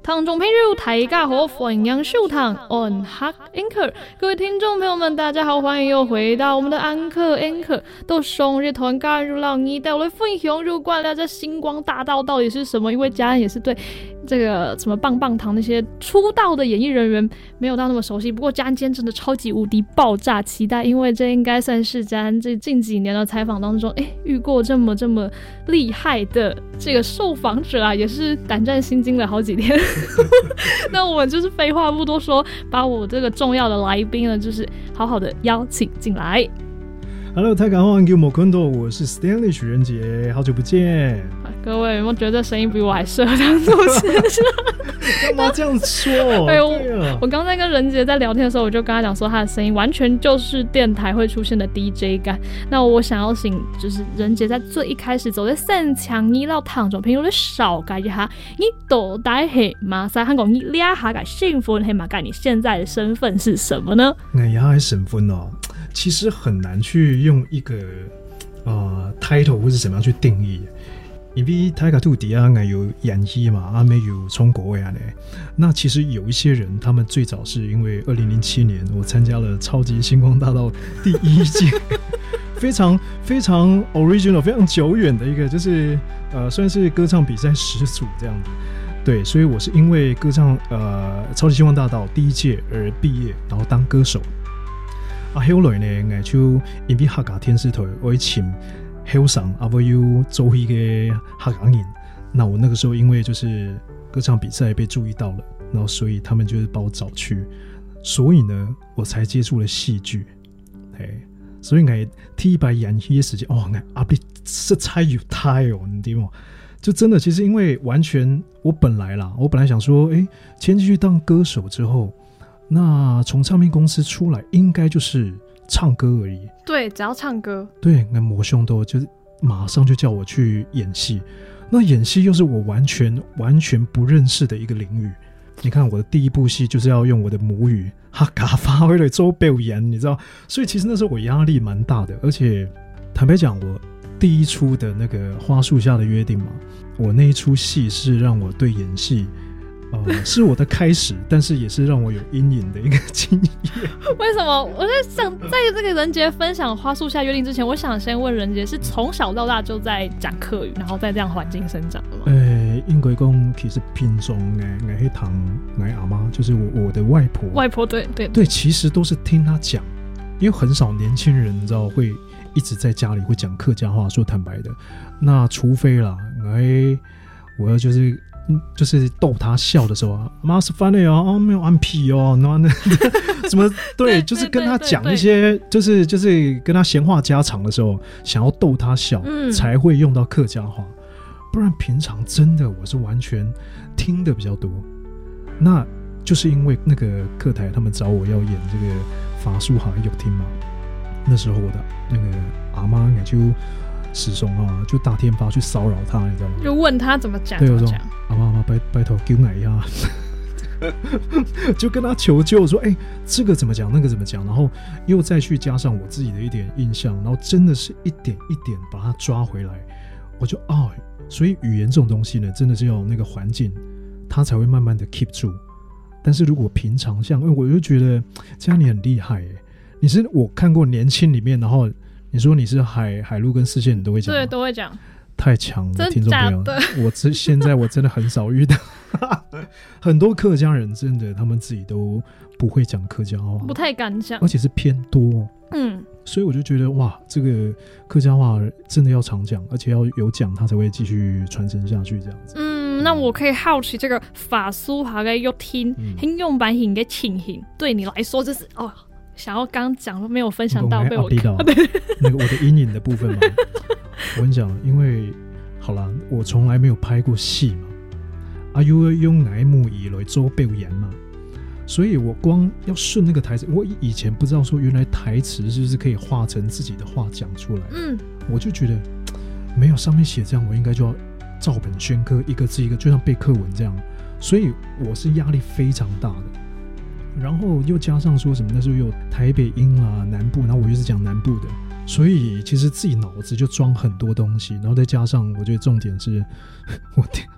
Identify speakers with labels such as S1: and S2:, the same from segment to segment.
S1: 聽眾朋友大家好，歡迎收聽 On Hak Anchor。各位聽眾朋友們，大家好，歡迎又回到我們的安可 Anchor。到雙日團加入到你帶我來分享入關了這星光大道到底是什麼？因為家人也是對這個什麼棒棒堂那些出道的演藝人員沒有到那麼熟悉，不過家人今天真的超級無敵爆炸期待，因為這應該算是家人這近幾年的採訪當中，遇過這麼厲害的這個受訪者啊，也是膽戰心驚了好幾天。那我們就是廢話不多說，把我這個重要的來賓呢，就是好好的邀請進來。
S2: Hello， 大家好，叫莫坤多，我是 Stanley 許仁杰，好久不見。
S1: 各位有沒有覺得聲音比我還適合當主持人？
S2: 幹嘛這樣說？
S1: 我剛才跟仁杰在聊天的時候，我就跟他講說，他的聲音完全就是電台會出現的 DJ 感。那我想要請就是仁杰在最一開始走在散場呢，到聽眾朋友你少解一下，你到底係馬賽香港你倆下嘅身份係馬介？你現在的身份是什麼呢？
S2: 我而家嘅身份哦，其實很難去用一個title 或是怎麼樣去定義。因為大家都底下有演藝嘛，阿妹有中國呀呢。那其實有一些人，他們最早是因為2007年我參加了超級星光大道第1屆，非常非常 original、非常久遠的一個，就是算是歌唱比賽始祖這樣子。對，所以我是因為歌唱超級星光大道第1屆而畢業，然後當歌手。後來呢，我就因為客家電視台我請後生阿伯又做一個客家人，那我那個時候因為就是歌唱比賽被注意到了，然後所以他們就是把我找去，所以呢我才接觸了戲劇。所以我第一擺演戲的時間，我壓力實在有太哦，你知道嗎？就真的其實因為完全我本來想說，先進去當歌手之後，那從唱片公司出來應該就是唱歌而已。
S1: 對，只要唱歌。對，
S2: 我魔兄都就是馬上就叫我去演戲，那演戲又是我完全不認識的一個領域。你看我的第一部戲就是要用我的母語客家話來做表演，你知道，所以其實那時候我壓力蠻大的。而且坦白講，我第一出的那個花樹下的約定嘛，我那一出戲是讓我對演戲是我的開始，但是也是讓我有陰影的一個經驗。
S1: 為什麼？我在想，在這個仁杰分享花樹下約定之前，我想先問仁杰，是從小到大就在講客語，然後在這樣環境生長的嗎？
S2: 應該講其實平常我去談我阿媽，就是我的外婆，對，其實都是聽她講，因為很少年輕人你知道會一直在家裡會講客家話。說坦白的，那除非啦，我要就是逗他笑的時候啊，媽是翻了哦，沒有安屁哦，那什麼對，就是跟他講一些，就是跟他閒話家常的時候，想要逗他笑，才會用到客家話，不然平常真的我是完全聽的比較多。那就是因為那個客台他們找我要演這個法術哈有聽嘛，那時候我的那個阿媽也就始終就打電話去騷擾他，你知道嗎？就
S1: 問他怎麼講，
S2: 對，我說阿媽拜託救我一下，就跟他求救說，這個怎麼講，那個怎麼講，然後又再去加上我自己的一點印象，然後真的是一點一點把它抓回來，我就所以語言這種東西呢，真的是要那個環境，它才會慢慢的 keep 住。但是如果平常像，我就覺得這樣你很厲害，你是我看過年輕裡面，然後你說你是海陸跟四線你都會講，對，
S1: 都會講，
S2: 太強了，聽眾朋友，現在我真的很少遇到很多客家人，真的他們自己都不會講客家話，
S1: 不太敢講，
S2: 而且是偏多，所以我就覺得哇，這個客家話真的要常講，而且要有講，它才會繼續傳承下去，這樣子。
S1: 那我可以好奇這個法術下嘅樂聽應用版型嘅情形，對你來說就是想要剛講都沒有分享到，被我看到
S2: 那個我的陰影的部分嘛。我跟你講，因為好啦，我從來沒有拍過戲嘛，又用愛母語來做表演嘛，所以我光要順那個台詞，我以前不知道說原來台詞就是可以化成自己的話講出來，我就覺得沒有上面寫這樣，我應該就要照本宣科，一個字一個，就像背課文這樣，所以我是壓力非常大的。然後又加上說什麼那時候有台北音啊南部，然後我又是講南部的，所以其實自己腦子就裝很多東西，然後再加上我覺得重點是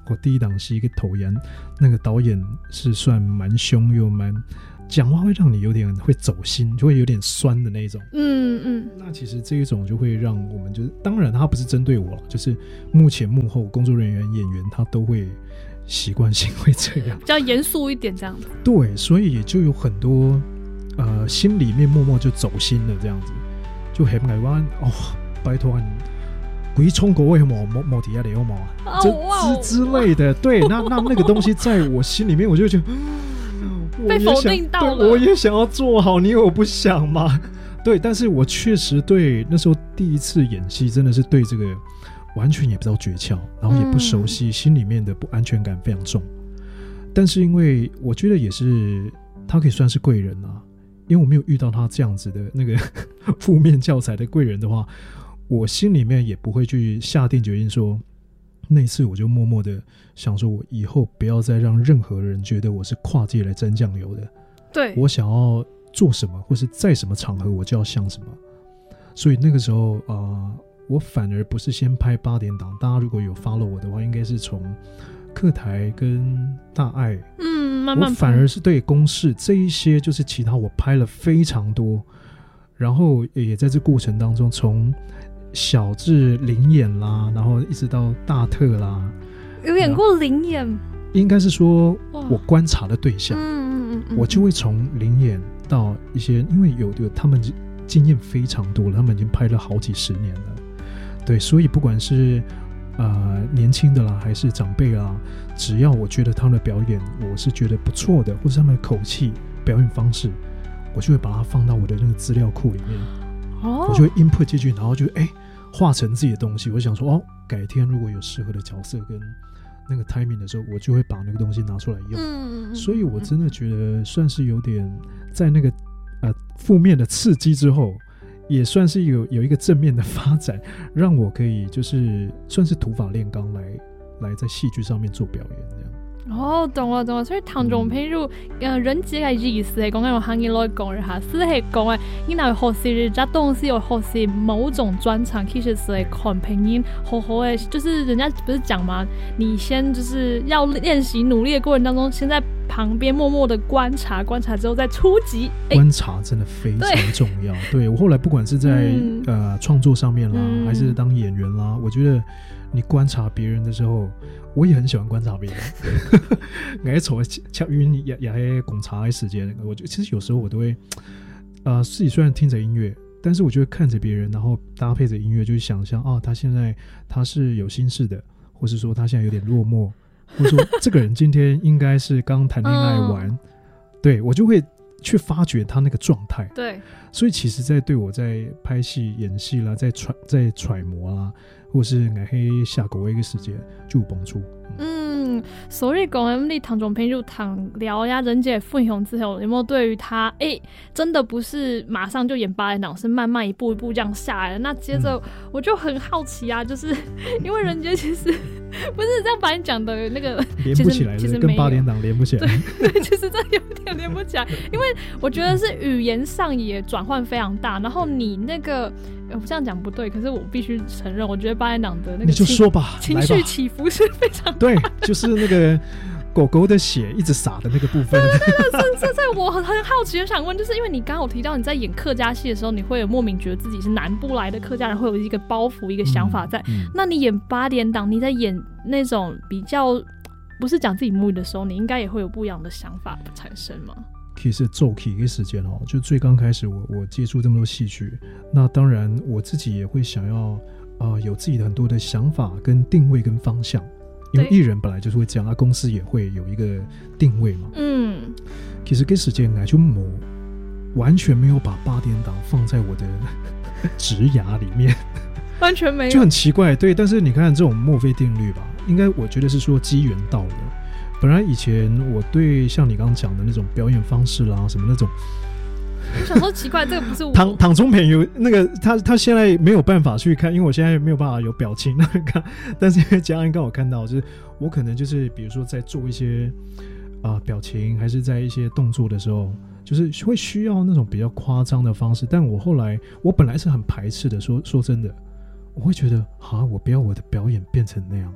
S2: 我第一档戏一个投演，那个导演是算蛮凶又蛮讲话会让你有点会走心，就会有点酸的那种。那其实这一种就会让我们就是当然他不是针对我，就是幕前幕后工作人员演员他都会习惯性会这样，
S1: 比较严肃一点这样子。对，
S2: 所以也就有很多心里面默默就走心了这样子，就很改弯哦，拜托你鬼冲国为什么莫底下流毛啊之类的。对，那个东西在我心里面我就觉得
S1: 被否定到了。
S2: 我也想要做好，你以为我不想吗？对，但是我确实对那时候第一次演戏真的是对这个完全也不知道诀窍，然后也不熟悉，心里面的不安全感非常重。但是因为我觉得也是他可以算是贵人啊，因为我没有遇到他这样子的那个负面教材的贵人的话，我心里面也不会去下定决心说，那次我就默默的想说，我以后不要再让任何人觉得我是跨界来沾酱油的。
S1: 对，
S2: 我想要做什么，或是在什么场合我就要像什么。所以那个时候我反而不是先拍8点档，大家如果有 follow 我的话，应该是从客台跟大爱，
S1: 慢慢拍。
S2: 我反而是对公视这一些就是其他我拍了非常多，然后也在这过程当中从小至零演啦，然后一直到大特啦。
S1: 有演过零演？
S2: 应该是说我观察的对象，我就会从零演到一些，因为有他们经验非常多了，他们已经拍了好几十年了。对，所以不管是年轻的啦，还是长辈啦，只要我觉得他们的表演我是觉得不错的，或是他们的口气、表演方式，我就会把它放到我的那个资料库里面。我就会 input 进去，然后就画成自己的东西。我想说改天如果有适合的角色跟那个 timing 的时候，我就会把那个东西拿出来用。所以我真的觉得算是有点在那个负面的刺激之后，也算是有一个正面的发展，让我可以就是算是土法炼钢来在戏剧上面做表演这样。
S1: 懂了，所以唐仲平如人節嘅意思係講緊用漢語來講一下，是係講你若學習這東西，有學習某種專長，其實是看拼音好好的，就是人家不是講嗎？你先就是要練習努力的過程當中，先在旁邊默默的觀察之後再出擊。
S2: 觀察真的非常重要。對，我後來不管是在創作上面啦，還是當演員啦，我覺得你觀察別人的時候，我也很喜歡觀察別人。我在坐恰晕也在觀察的時間，我覺得其實有時候我都會自己雖然聽着音樂，但是我就會看着別人，然後搭配着音樂，就想象他現在他是有心事的，或是說他現在有點落寞，或者說這個人今天應該是剛談戀愛完，對，我就會去發掘他那個狀態。
S1: 對，
S2: 所以其實在對我在拍戲演戲啦，在揣摩啦，或是我喺下個一個時間就有幫助。
S1: 所以講你唐仲平就聊呀人傑分享之後，有沒有對於他真的不是馬上就演8點檔，是慢慢一步一步這樣下來的？那接着我就很好奇啊，就是因為人傑其實不是這樣把你講的那個
S2: 連不起來，其實跟8點檔連不起來。
S1: 對，其實真的有點連不起來，因為我覺得是語言上也轉換非常大，然後你那個我這樣講不對，可是我必須承認，我覺得8點檔的那個
S2: 你就說吧，
S1: 情緒起伏是非常大。
S2: 對，就是那個狗狗的血一直灑的那個部分。
S1: 這我很好奇，想問，就是因為你剛剛有提到你在演客家戲的時候，你會有莫名覺得自己是南部來的客家人，會有一個包袱一個想法在。那你演8點檔，你在演那種比較不是講自己母語的時候，你應該也會有不一樣的想法產生嗎？
S2: 其實早期嘅時間就最剛開始我接觸這麼多戲劇，那當然我自己也會想要有自己的很多的想法跟定位跟方向，因為藝人本來就是會這樣，公司也會有一個定位嘛。其實嘅時間就完全沒有把8點檔放在我的職涯裡面，
S1: 完全沒有，
S2: 就很奇怪。對，但是你看這種墨菲定律吧，應該我覺得是說機緣到了。本來以前我對像你剛剛講的那種表演方式啦，什麼那種，
S1: 我想說奇怪，這個不是我
S2: 唐中平有那個他現在沒有辦法去看，因為我現在沒有辦法有表情看，但是因為家人剛好看到，就是我可能就是比如說在做一些表情，還是在一些動作的時候，就是會需要那種比較誇張的方式，但我後來我本來是很排斥的，說真的，我會覺得我不要我的表演變成那樣。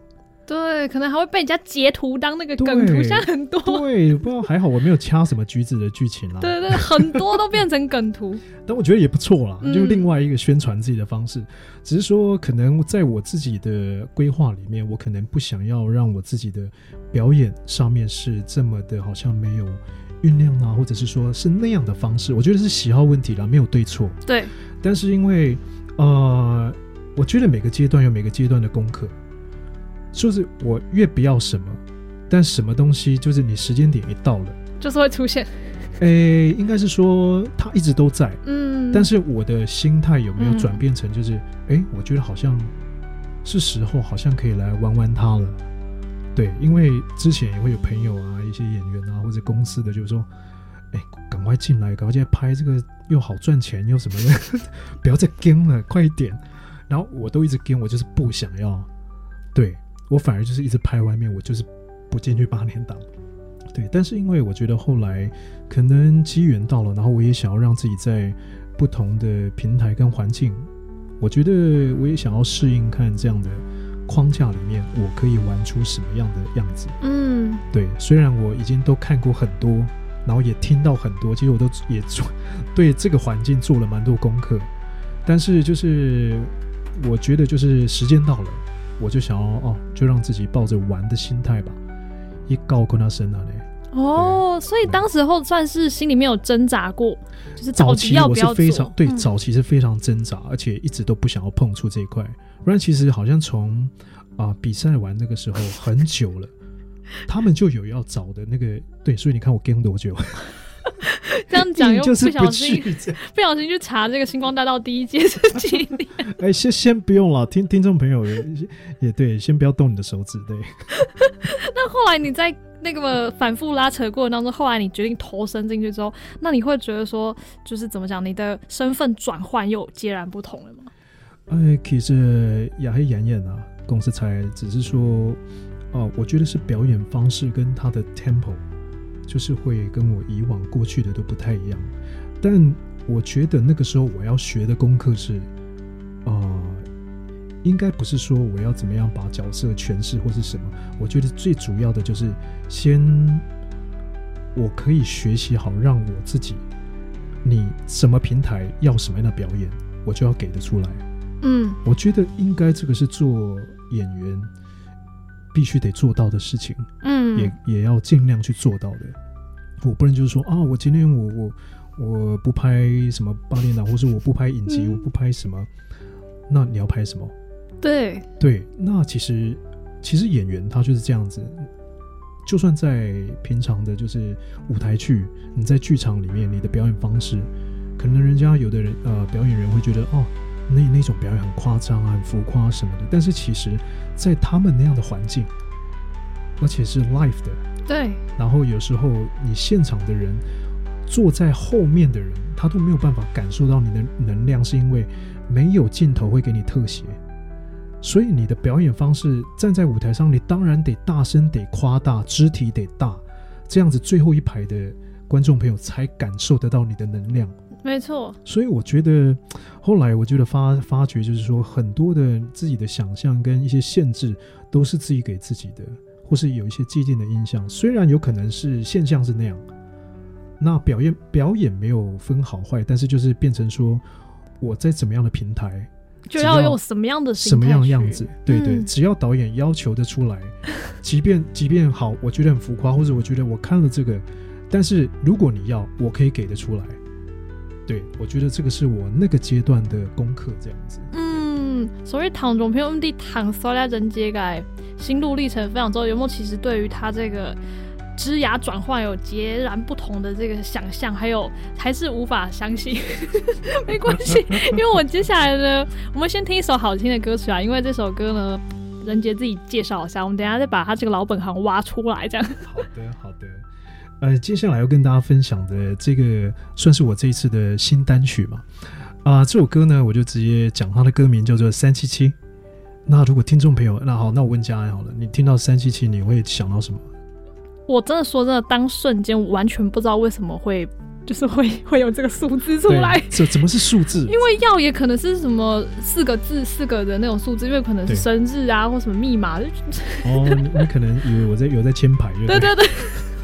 S1: 对，可能还会被人家截图当那个梗图，现在很多。
S2: 对，不知道还好我没有掐什么橘子的剧情啦。
S1: 对对，很多都变成梗图。
S2: 但我觉得也不错啦，就是另外一个宣传自己的方式。只是说，可能在我自己的规划里面，我可能不想要让我自己的表演上面是这么的，好像没有酝酿啊，或者是说是那样的方式。我觉得是喜好问题啦，没有对错。
S1: 对。
S2: 但是因为我觉得每个阶段有每个阶段的功课。就是我越不要什么，但什么东西就是你时间点一到了，
S1: 就是会出现。
S2: 应该是说它一直都在，但是我的心态有没有转变成就是，我觉得好像是时候，好像可以来玩玩它了。对，因为之前也会有朋友啊、一些演员啊或者公司的，就是说，赶快进来，赶快进来拍这个，又好赚钱又什么的，不要再跟了，快一点。然后我都一直跟，我就是不想要，对。我反而就是一直拍外面，我就是不进去8年档。对，但是因为我觉得后来可能机缘到了，然后我也想要让自己在不同的平台跟环境，我觉得我也想要适应看这样的框架里面，我可以玩出什么样的样子。对，虽然我已经都看过很多，然后也听到很多，其实我都也对这个环境做了蛮多功课，但是就是我觉得就是时间到了。我就想要就让自己抱着玩的心态吧，一告跟他生了嘞。
S1: 所以当时候算是心里面有挣扎过，就是
S2: 早期
S1: 要不要做。
S2: 我是非常对，早期是非常挣扎，而且一直都不想要碰触这一块。不然其实好像从比赛完那个时候很久了，他们就有要找的那个，对，所以你看我跟多久。
S1: 这样讲又不小
S2: 心
S1: 去查这个星光大道第一届是几年。
S2: 先不用了，听众朋友也对，先不要动你的手指。对。
S1: 那后来你在那个反复拉扯过程当中，后来你决定投身进去之后，那你会觉得说，就是怎么讲，你的身份转换又截然不同了吗？
S2: 其实也是演员啊，公司才只是说，我觉得是表演方式跟他的 tempo。就是会跟我以往过去的都不太一样，但我觉得那个时候我要学的功课是，应该不是说我要怎么样把角色诠释或是什么，我觉得最主要的就是先我可以学习好，让我自己，你什么平台要什么样的表演，我就要给得出来。我觉得应该这个是做演员必须得做到的事情，也要尽量去做到的。我不能就是说我今天我不拍什么8年档，或是我不拍影集，我不拍什么，那你要拍什么？对，那其实演员他就是这样子，就算在平常的就是舞台剧，你在剧场里面，你的表演方式，可能人家有的人表演人会觉得那种表演很夸张啊，很浮夸什么的，但是其实在他们那样的环境，而且是 live 的，
S1: 对，
S2: 然后有时候你现场的人坐在后面的人，他都没有办法感受到你的能量，是因为没有镜头会给你特写，所以你的表演方式站在舞台上，你当然得大声，得夸大，肢体得大，这样子最后一排的观众朋友才感受得到你的能量。
S1: 没错，
S2: 所以我觉得后来我觉得发觉就是说，很多的自己的想象跟一些限制都是自己给自己的，或是有一些既定的印象，虽然有可能是现象是那样，那表演没有分好坏，但是就是变成说我在怎么样的平台
S1: 就要用什么样的心态，
S2: 什么样的样子，对，只要导演要求得出来，即便好，我觉得很浮夸，或者我觉得我看了这个，但是如果你要，我可以给得出来。对，我觉得这个是我那个阶段的功课，这样子。
S1: 所以唐总朋友的唐所在人阶改心路历程分享之后，有没有其实对于他这个职涯转换有截然不同的这个想象，还是无法相信？没关系，因为我接下来呢，我们先听一首好听的歌曲啊，因为这首歌呢，仁杰自己介绍一下，我们等一下再把他这个老本行挖出来，这样。
S2: 好的。接下来要跟大家分享的这个算是我这一次的新单曲嘛。这首歌呢，我就直接讲它的歌名叫做377。那如果听众朋友，那好，那我问嘉安好了，你听到377你会想到什么？
S1: 我真的说真的，当瞬间我完全不知道为什么会就是会有这个数字出来。
S2: 怎么是数字？
S1: 因为要也可能是什么4个字4个的那种数字，因为可能是生日啊或什么密码。
S2: 哦，你可能以为我有在签牌。
S1: 对对对。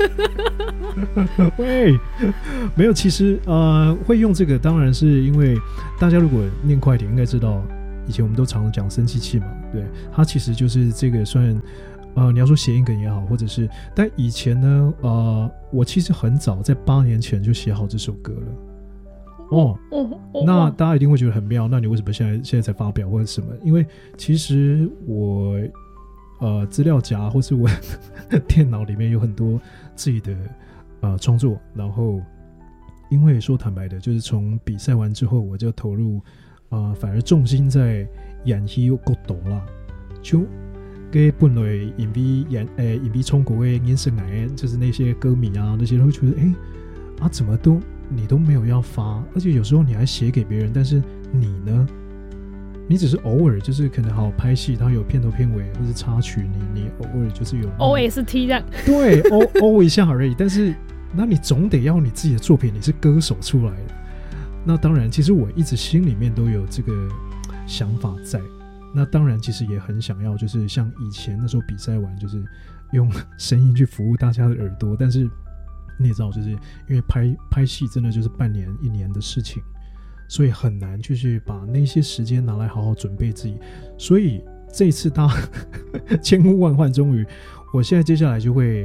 S2: 喂，没有，其实会用这个，当然是因为大家如果念快点，应该知道，以前我们都常讲生气气嘛，对，它其实就是这个算你要说谐音梗也好，或者是，但以前呢，我其实很早在8年前就写好这首歌了。那大家一定会觉得很妙，那你为什么现在才发表或者什么？因为其实我资料夹或是我电脑里面有很多自己的创作，然后因为说坦白的，就是从比赛完之后，我就投入反而重心在演戏角度啦，就跟本来因为中国的演生来，就是那些歌迷啊，那些都会觉得怎么你都没有要发，而且有时候你还写给别人，但是你呢？你只是偶尔就是可能好拍戏，它有片头片尾或是插曲，你偶尔就是有
S1: OST 这样，
S2: 对，O 一下而已。但是那你总得要你自己的作品，你是歌手出来的。那当然，其实我一直心里面都有这个想法在。那当然，其实也很想要，就是像以前那时候比赛完，就是用声音去服务大家的耳朵。但是你也知道，就是因为拍戏真的就是半年1年的事情。所以很难去把那些时间拿来好好准备自己，所以这一次大家千呼万唤，终于，我现在接下来就会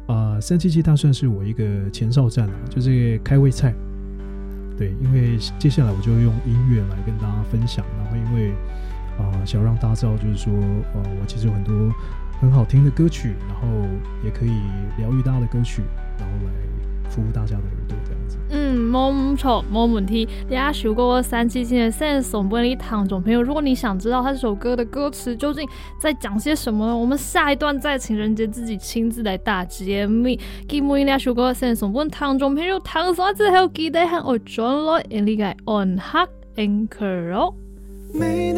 S2: 377它算是我一个前哨战就是开胃菜，对，因为接下来我就用音乐来跟大家分享，然后因为想让大家知道，就是说我其实有很多很好听的歌曲，然后也可以疗愈大家的歌曲，然后来服务大家的耳朵这样子。
S1: 冇錯，冇問題。大家如果377的線送俾你聽眾朋友，如果你想知道他這首歌的歌詞究竟在講些什麼呢？我們下一段在情人節自己親自來大揭秘。希望你如果線送俾聽眾朋友聽咗之後，記得向我轉來呢個On Hak Anchor。